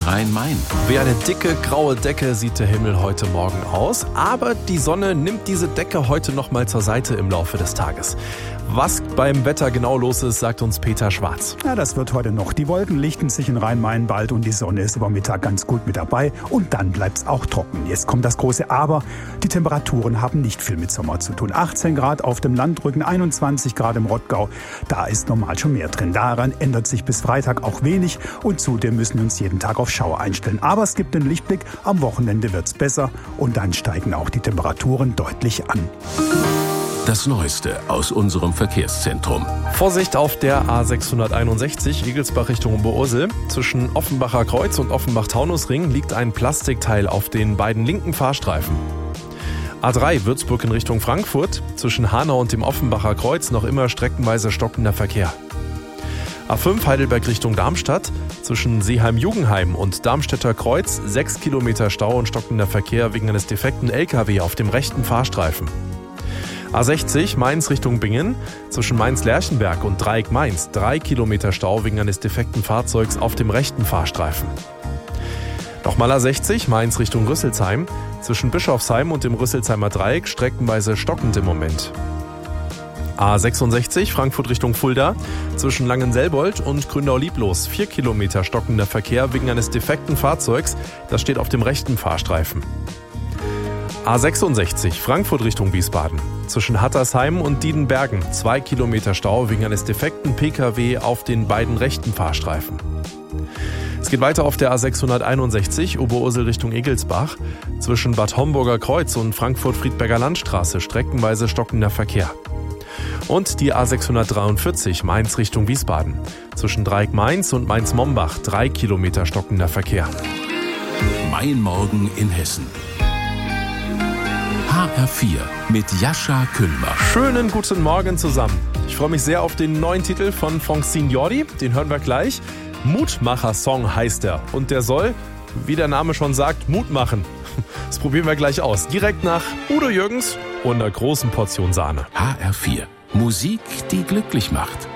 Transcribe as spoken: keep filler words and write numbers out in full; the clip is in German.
Rhein-Main. Wie eine dicke graue Decke sieht der Himmel heute Morgen aus, aber die Sonne nimmt diese Decke heute noch mal zur Seite im Laufe des Tages. Was beim Wetter genau los ist, sagt uns Peter Schwarz. Ja, das wird heute noch. Die Wolken lichten sich in Rhein-Main bald und die Sonne ist über Mittag ganz gut mit dabei. Und dann bleibt's auch trocken. Jetzt kommt das große Aber. Die Temperaturen haben nicht viel mit Sommer zu tun. achtzehn Grad auf dem Landrücken, einundzwanzig Grad im Rottgau. Da ist normal schon mehr drin. Daran ändert sich bis Freitag auch wenig. Und zudem müssen wir uns jeden Tag auf Schauer einstellen. Aber es gibt einen Lichtblick. Am Wochenende wird's besser. Und dann steigen auch die Temperaturen deutlich an. Das Neueste aus unserem Verkehrszentrum. Vorsicht auf der A sechshunderteinundsechzig, Egelsbach Richtung Oberursel. Zwischen Offenbacher Kreuz und Offenbach-Taunusring liegt ein Plastikteil auf den beiden linken Fahrstreifen. A drei, Würzburg in Richtung Frankfurt. Zwischen Hanau und dem Offenbacher Kreuz noch immer streckenweise stockender Verkehr. A fünf, Heidelberg Richtung Darmstadt. Zwischen Seeheim-Jugenheim und Darmstädter Kreuz sechs Kilometer Stau und stockender Verkehr wegen eines defekten L K W auf dem rechten Fahrstreifen. A sechzig, Mainz Richtung Bingen, zwischen Mainz-Lerchenberg und Dreieck Mainz drei Kilometer Stau wegen eines defekten Fahrzeugs auf dem rechten Fahrstreifen. Nochmal A sechzig, Mainz Richtung Rüsselsheim, zwischen Bischofsheim und dem Rüsselsheimer Dreieck streckenweise stockend im Moment. A sechsundsechzig, Frankfurt Richtung Fulda, zwischen Langenselbold und Gründau-Lieblos vier Kilometer stockender Verkehr wegen eines defekten Fahrzeugs, das steht auf dem rechten Fahrstreifen. A sechsundsechzig, Frankfurt Richtung Wiesbaden. Zwischen Hattersheim und Diedenbergen zwei Kilometer Stau wegen eines defekten P K W auf den beiden rechten Fahrstreifen. Es geht weiter auf der A sechshunderteinundsechzig, Oberursel Richtung Egelsbach. Zwischen Bad Homburger Kreuz und Frankfurt-Friedberger Landstraße streckenweise stockender Verkehr. Und die A sechshundertdreiundvierzig, Mainz Richtung Wiesbaden. Zwischen Dreieck Mainz und Mainz-Mombach drei Kilometer stockender Verkehr. Mein Morgen in Hessen. H R vier mit Jascha Kühlbach. Schönen guten Morgen zusammen. Ich freue mich sehr auf den neuen Titel von Francine Jordi. Den hören wir gleich. Mutmacher-Song heißt er. Und der soll, wie der Name schon sagt, Mut machen. Das probieren wir gleich aus. Direkt nach Udo Jürgens und einer großen Portion Sahne. H R vier. Musik, die glücklich macht.